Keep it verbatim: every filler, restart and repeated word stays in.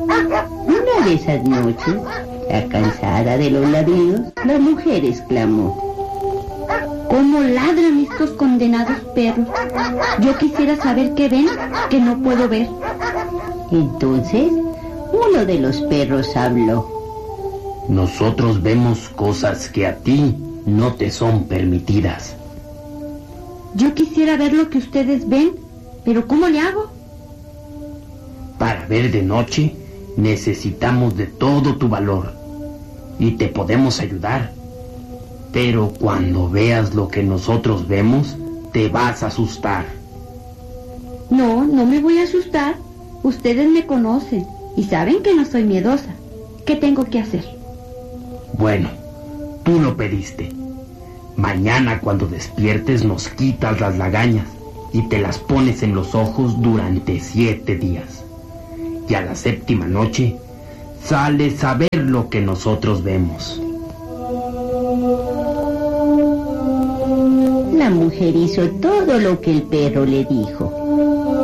Una de esas noches, ya cansada de los ladridos, la mujer exclamó: ¿cómo ladran estos condenados perros? Yo quisiera saber qué ven, que no puedo ver. Entonces, uno de los perros habló: nosotros vemos cosas que a ti no te son permitidas. Yo quisiera ver lo que ustedes ven, pero ¿cómo le hago? Para ver de noche, necesitamos de todo tu valor, y te podemos ayudar. Pero cuando veas lo que nosotros vemos, te vas a asustar. No, no me voy a asustar. Ustedes me conocen y saben que no soy miedosa. ¿Qué tengo que hacer? Bueno, tú lo pediste. Mañana cuando despiertes nos quitas las lagañas y te las pones en los ojos durante siete días. Y a la séptima noche sales a ver lo que nosotros vemos. La mujer hizo todo lo que el perro le dijo.